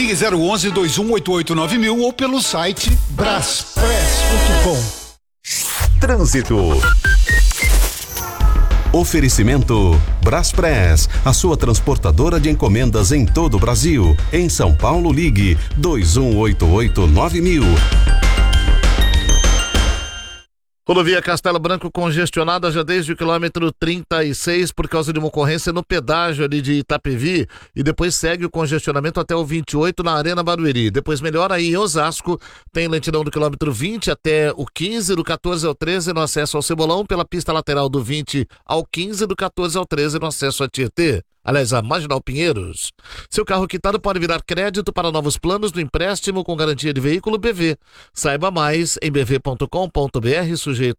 Ligue 011-2188-9000 ou pelo site braspress.com. Trânsito. Oferecimento Braspress, a sua transportadora de encomendas em todo o Brasil. Em São Paulo, ligue 2188-9000. Rodovia Castelo Branco congestionada já desde o quilômetro 36 por causa de uma ocorrência no pedágio ali de Itapevi e depois segue o congestionamento até o 28 na Arena Barueri. Depois melhora aí em Osasco, tem lentidão do quilômetro 20 até o 15, do 14 ao 13 no acesso ao Cebolão, pela pista lateral do 20 ao 15, do 14 ao 13 no acesso a Tietê. Aliás, a Marginal Pinheiros. Seu carro quitado pode virar crédito para novos planos do empréstimo com garantia de veículo BV. Saiba mais em bv.com.br, sujeito.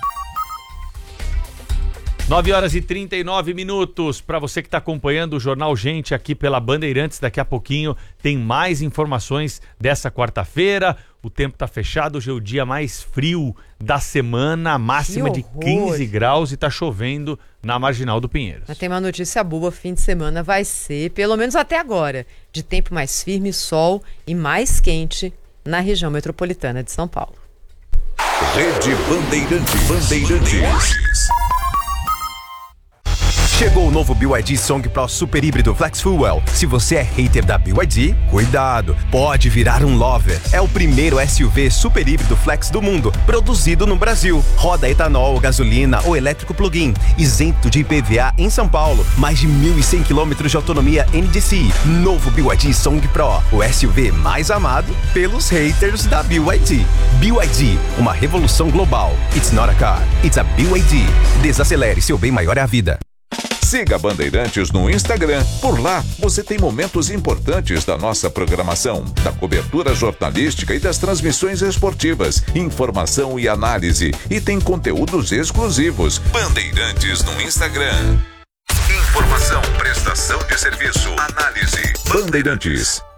9h39. Para você que está acompanhando o Jornal Gente aqui pela Bandeirantes, daqui a pouquinho tem mais informações dessa quarta-feira. O tempo está fechado, hoje é o dia mais frio da semana, máxima de 15 graus e está chovendo na Marginal do Pinheiros. Mas tem uma notícia boa, fim de semana vai ser, pelo menos até agora, de tempo mais firme, sol e mais quente na região metropolitana de São Paulo. Rede Bandeirantes. Chegou o novo BYD Song Pro Super Híbrido Flex Fuel. Se você é hater da BYD, cuidado, pode virar um lover. É o primeiro SUV super híbrido flex do mundo, produzido no Brasil. Roda etanol, gasolina ou elétrico plug-in, isento de IPVA em São Paulo. Mais de 1.100 km de autonomia NDC. Novo BYD Song Pro, o SUV mais amado pelos haters da BYD. BYD, uma revolução global. It's not a car, it's a BYD. Desacelere, seu bem maior é a vida. Siga Bandeirantes no Instagram. Por lá, você tem momentos importantes da nossa programação, da cobertura jornalística e das transmissões esportivas, informação e análise. E tem conteúdos exclusivos. Bandeirantes no Instagram. Informação, prestação de serviço, análise. Bandeirantes.